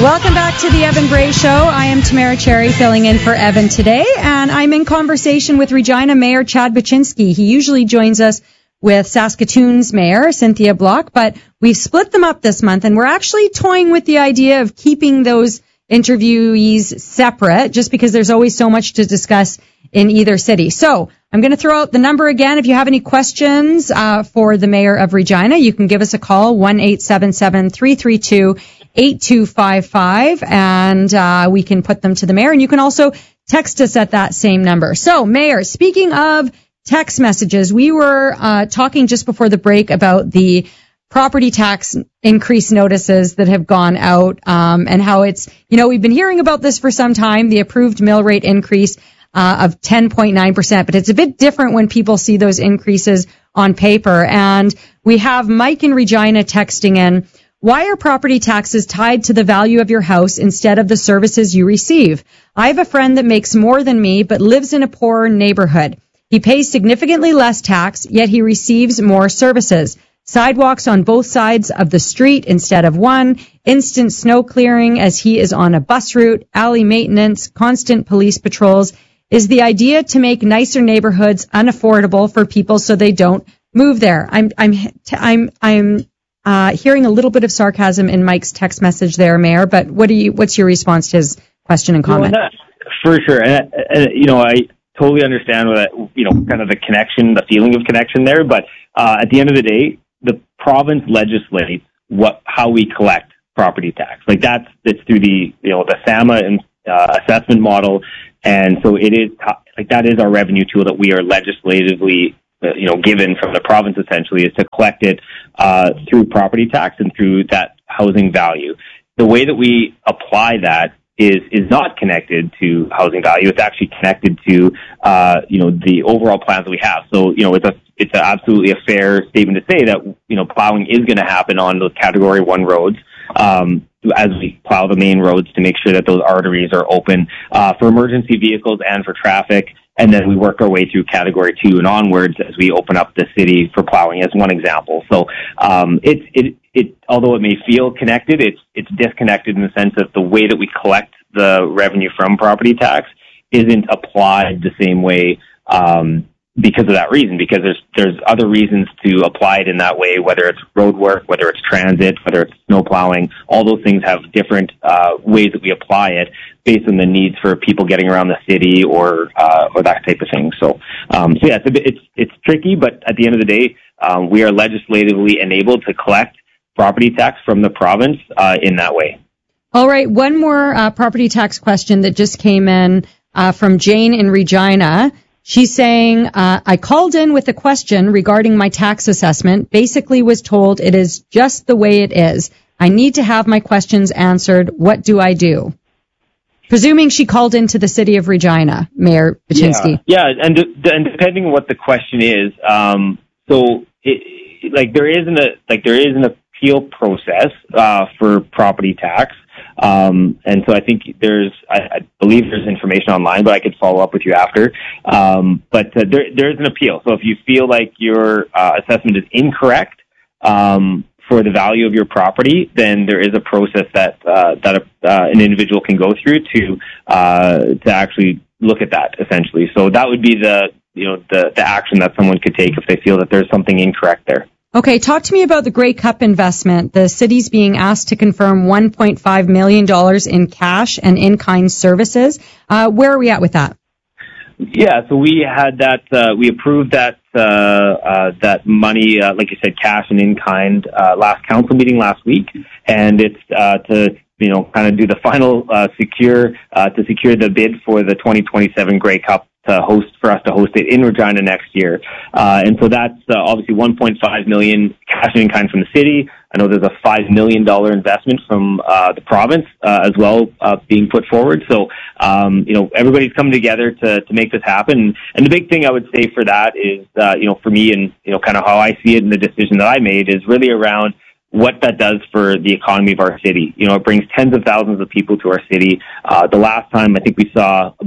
Welcome back to the Evan Bray Show. I am Tamara Cherry filling in for Evan today, and I'm in conversation with Regina Mayor Chad Buczynski. He usually joins us with Saskatoon's Mayor Cynthia Block, but we've split them up this month, and we're actually toying with the idea of keeping those interviewees separate just because there's always so much to discuss in either city. So I'm going to throw out the number again. If you have any questions for the Mayor of Regina, you can give us a call, 1-877-332-8255, and we can put them to the Mayor. And you can also text us at that same number. So, Mayor, speaking of text messages, we were talking just before the break about the property tax increase notices that have gone out, and how it's, we've been hearing about this for some time, the approved mill rate increase of 10.9%, but it's a bit different when people see those increases on paper. And we have Mike in Regina texting in, why are property taxes tied to the value of your house instead of the services you receive? I have a friend that makes more than me, but lives in a poorer neighborhood. He pays significantly less tax, yet he receives more services. Sidewalks on both sides of the street instead of one, instant snow clearing as he is on a bus route, alley maintenance, constant police patrols. Is the idea to make nicer neighborhoods unaffordable for people so they don't move there? I'm hearing a little bit of sarcasm in Mike's text message there, Mayor, but what's your response to his question and comment? For sure. And I totally understand that, kind of the connection, the feeling of connection there, but at the end of the day, the province legislates how we collect property tax. It's through the SAMA assessment model. And so it is that is our revenue tool that we are legislatively, given from the province essentially, is to collect it through property tax and through that housing value. The way that we apply that is not connected to housing value. It's actually connected to the overall plans that we have. So it's absolutely a fair statement to say that plowing is going to happen on those Category 1 roads. As we plow the main roads to make sure that those arteries are open for emergency vehicles and for traffic, and then we work our way through Category 2 and onwards as we open up the city for plowing, as one example. So although it may feel connected, it's disconnected in the sense that the way that we collect the revenue from property tax isn't applied the same way because of that reason, because there's other reasons to apply it in that way, whether it's road work, whether it's transit, whether it's snow plowing. All those things have different ways that we apply it based on the needs for people getting around the city or that type of thing. So yeah, it's tricky, but at the end of the day, we are legislatively enabled to collect property tax from the province in that way. All right, one more property tax question that just came in from Jane in Regina. She's saying, I called in with a question regarding my tax assessment, basically was told it is just the way it is. I need to have my questions answered. What do I do? Presuming she called into the city of Regina, Mayor Buczynski. Yeah, and depending on what the question is, there is an appeal process for property tax. And so I think I believe there's information online, but I could follow up with you after. But there is an appeal. So if you feel like your assessment is incorrect for the value of your property, then there is a process that an individual can go through to actually look at that, essentially. So that would be the action that someone could take if they feel that there's something incorrect there. Okay, talk to me about the Grey Cup investment. The city's being asked to confirm $1.5 million in cash and in-kind services. Where are we at with that? Yeah, so we had that, we approved that money, like you said, cash and in-kind, last council meeting last week. And it's, to kind of do the final, secure the bid for the 2027 Grey Cup for us to host it in Regina next year. And so that's obviously $1.5 million cash and in-kind from the city. I know there's a $5 million investment from the province as well being put forward. So, everybody's coming together to make this happen. And the big thing I would say for that is, for me and, kind of how I see it and the decision that I made is really around what that does for the economy of our city. It brings tens of thousands of people to our city. The last time I think we saw about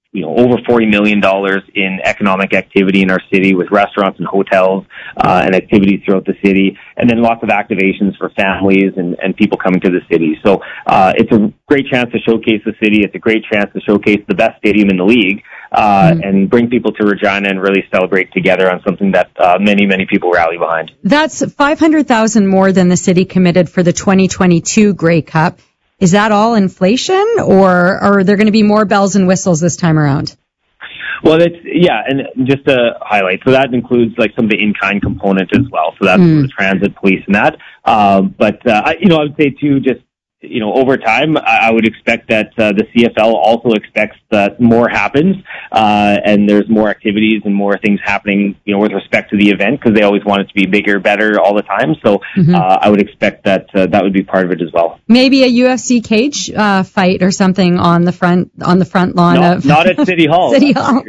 over $40 million in economic activity in our city with restaurants and hotels and activities throughout the city, and then lots of activations for families and people coming to the city. So it's a great chance to showcase the city. It's a great chance to showcase the best stadium in the league and bring people to Regina and really celebrate together on something that many, many people rally behind. That's $500,000 more than the city committed for the 2022 Grey Cup. Is that all inflation, or are there going to be more bells and whistles this time around? Well, and just to highlight, so that includes like some of the in-kind component as well. So that's the transit, police, and that. But I would say too, just over time, I would expect that the CFL also expects that more happens, and there's more activities and more things happening, with respect to the event, because they always want it to be bigger, better all the time. So I would expect that that would be part of it as well. Maybe a UFC cage fight or something on the front lawn of not at City Hall. City Hall.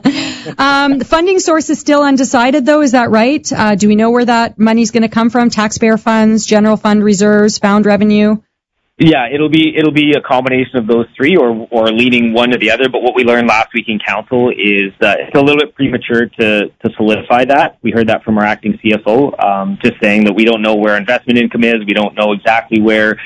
The funding source is still undecided, though. Is that right? Do we know where that money's going to come from? Taxpayer funds, general fund reserves, found revenue? Yeah, it'll be a combination of those three, or leaning one to the other. But what we learned last week in council is it's a little bit premature to solidify that. We heard that from our acting CFO, just saying that we don't know where investment income is. We don't know exactly where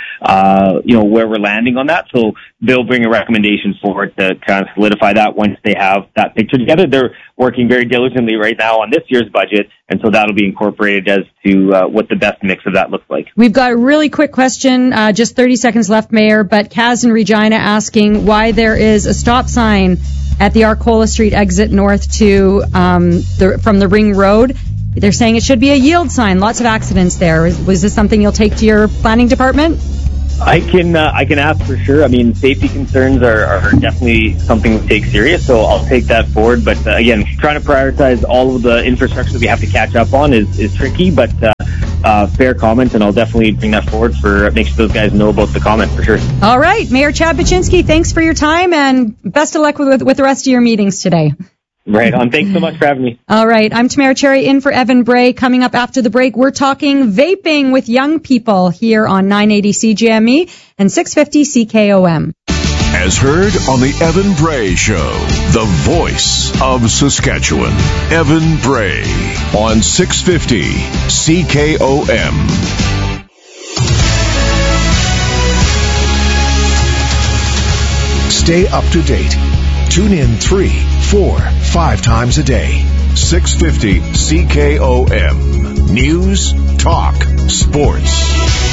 we're landing on that. So they'll bring a recommendation forward to kind of solidify that once they have that picture together. They're working very diligently right now on this year's budget, and so that'll be incorporated as to what the best mix of that looks like. We've got a really quick question, just 30 seconds left, Mayor, but Kaz in Regina asking why there is a stop sign at the Arcola Street exit north to from the Ring Road. They're saying it should be a yield sign. Lots of accidents there. Was this something you'll take to your planning department? I can ask for sure. I mean, safety concerns are definitely something we take serious, so I'll take that forward. But again, trying to prioritize all of the infrastructure that we have to catch up on is tricky, but fair comment, and I'll definitely bring that forward make sure those guys know about the comment for sure. All right, Mayor Chad Buczynski, thanks for your time, and best of luck with the rest of your meetings today. Right on. Thanks so much for having me. All right. I'm Tamara Cherry in for Evan Bray. Coming up after the break, we're talking vaping with young people here on 980 CJME and 650 CKOM. As heard on the Evan Bray Show, the voice of Saskatchewan. Evan Bray on 650 CKOM. Stay up to date. Tune in 3, 4, 5 times a day. 650 CKOM. News, talk, sports.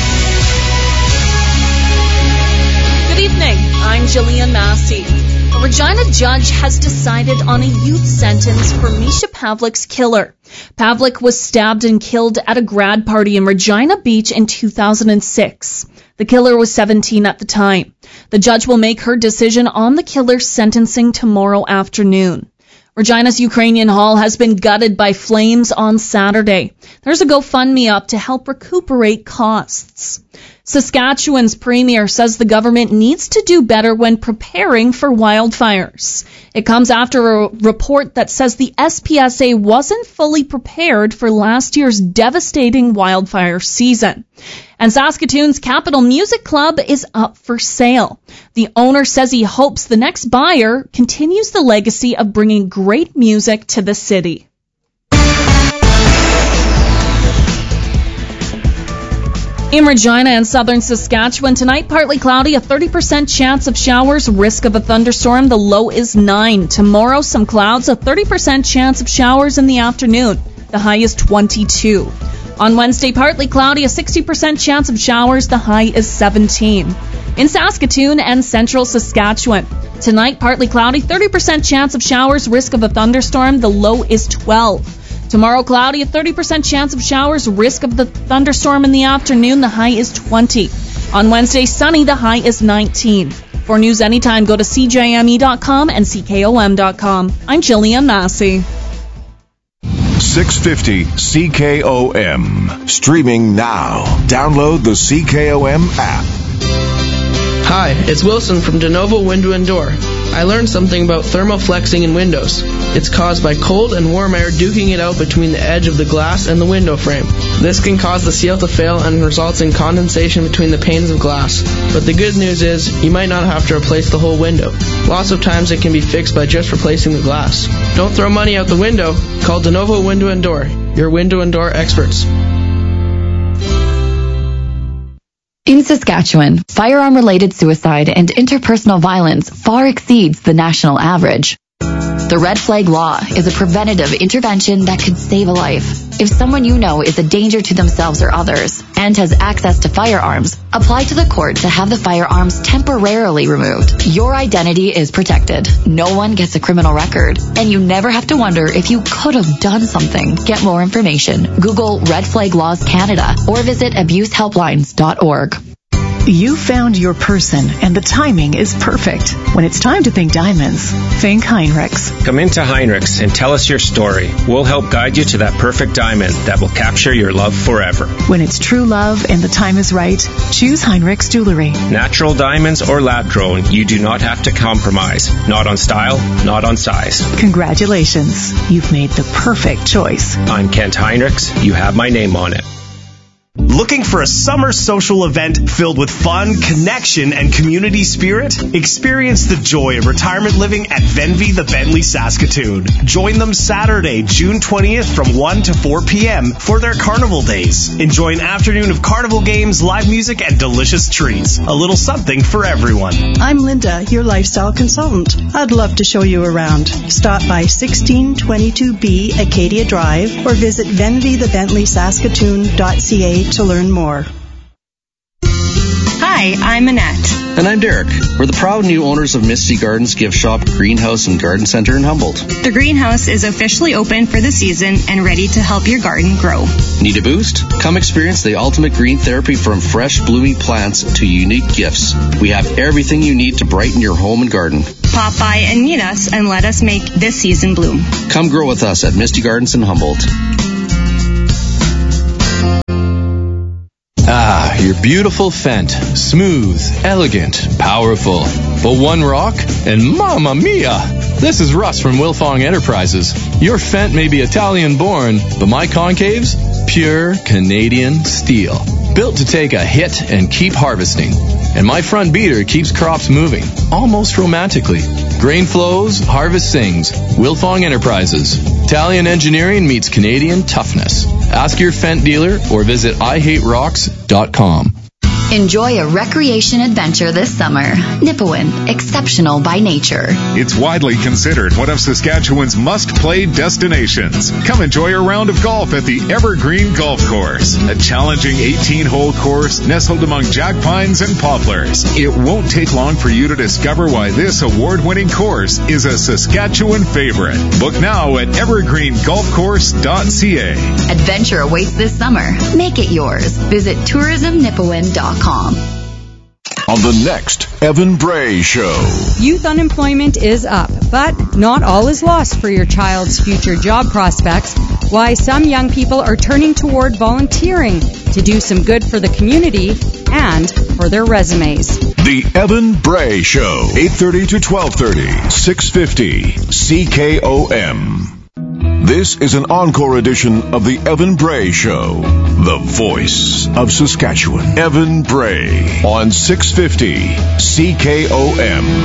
Good evening. I'm Jillian Massey. A Regina judge has decided on a youth sentence for Misha Pavlik's killer. Pavlik was stabbed and killed at a grad party in Regina Beach in 2006. The killer was 17 at the time. The judge will make her decision on the killer's sentencing tomorrow afternoon. Regina's Ukrainian Hall has been gutted by flames on Saturday. There's a GoFundMe up to help recuperate costs. Saskatchewan's premier says the government needs to do better when preparing for wildfires. It comes after a report that says the SPSA wasn't fully prepared for last year's devastating wildfire season. And Saskatoon's Capital Music Club is up for sale. The owner says he hopes the next buyer continues the legacy of bringing great music to the city. In Regina and southern Saskatchewan tonight, partly cloudy, a 30% chance of showers, risk of a thunderstorm, the low is 9. Tomorrow, some clouds, a 30% chance of showers in the afternoon, the high is 22. On Wednesday, partly cloudy, a 60% chance of showers, the high is 17. In Saskatoon and central Saskatchewan, tonight, partly cloudy, 30% chance of showers, risk of a thunderstorm, the low is 12. Tomorrow, cloudy, a 30% chance of showers, risk of the thunderstorm in the afternoon, the high is 20. On Wednesday, sunny, the high is 19. For news anytime, go to CJME.com and CKOM.com. I'm Jillian Massey. 650 CKOM. Streaming now. Download the CKOM app. Hi, it's Wilson from De Novo Window and Door. I learned something about thermoflexing in windows. It's caused by cold and warm air duking it out between the edge of the glass and the window frame. This can cause the seal to fail and results in condensation between the panes of glass. But the good news is, you might not have to replace the whole window. Lots of times it can be fixed by just replacing the glass. Don't throw money out the window. Call DeNovo Window and Door, your window and door experts. In Saskatchewan, firearm-related suicide and interpersonal violence far exceeds the national average. The Red Flag Law is a preventative intervention that could save a life. If someone you know is a danger to themselves or others and has access to firearms, apply to the court to have the firearms temporarily removed. Your identity is protected. No one gets a criminal record, and you never have to wonder if you could have done something. Get more information. Google Red Flag Laws Canada or visit abusehelplines.org. You found your person, and the timing is perfect. When it's time to think diamonds, think Heinrichs. Come into Heinrichs and tell us your story. We'll help guide you to that perfect diamond that will capture your love forever. When it's true love and the time is right, choose Heinrichs Jewelry. Natural diamonds or lab-grown, you do not have to compromise. Not on style, not on size. Congratulations. You've made the perfect choice. I'm Kent Heinrichs. You have my name on it. Looking for a summer social event filled with fun, connection, and community spirit? Experience the joy of retirement living at Venvy the Bentley Saskatoon. Join them Saturday, June 20th from 1 to 4 p.m. for their carnival days. Enjoy an afternoon of carnival games, live music, and delicious treats. A little something for everyone. I'm Linda, your lifestyle consultant. I'd love to show you around. Stop by 1622B Acadia Drive or visit venvythebentleyssaskatoon.ca to learn more. Hi, I'm Annette. And I'm Derek. We're the proud new owners of Misty Gardens gift shop, Greenhouse and Garden Center in Humboldt. The greenhouse is officially open for the season and ready to help your garden grow. Need a boost? Come experience the ultimate green therapy, from fresh blooming plants to unique gifts. We have everything you need to brighten your home and garden. Pop by and meet us and let us make this season bloom. Come grow with us at Misty Gardens in Humboldt. Ah, your beautiful Fendt. Smooth, elegant, powerful. But one rock, and mamma mia! This is Russ from Wilfong Enterprises. Your Fendt may be Italian-born, but my concaves? Pure Canadian steel. Built to take a hit and keep harvesting. And my front beater keeps crops moving, almost romantically. Grain flows, harvest sings. Wilfong Enterprises. Italian engineering meets Canadian toughness. Ask your Fendt dealer or visit IHateRocks.com. Enjoy a recreation adventure this summer. Nipawin, exceptional by nature. It's widely considered one of Saskatchewan's must-play destinations. Come enjoy a round of golf at the Evergreen Golf Course, a challenging 18-hole course nestled among jack pines and poplars. It won't take long for you to discover why this award-winning course is a Saskatchewan favorite. Book now at evergreengolfcourse.ca. Adventure awaits this summer. Make it yours. Visit tourismnipawin.com. On the next Evan Bray Show. Youth unemployment is up, but not all is lost for your child's future job prospects. Why some young people are turning toward volunteering to do some good for the community and for their resumes. The Evan Bray Show, 8:30 to 12:30, 650 CKOM. This is an encore edition of the Evan Bray Show, the voice of Saskatchewan. Evan Bray on 650 CKOM.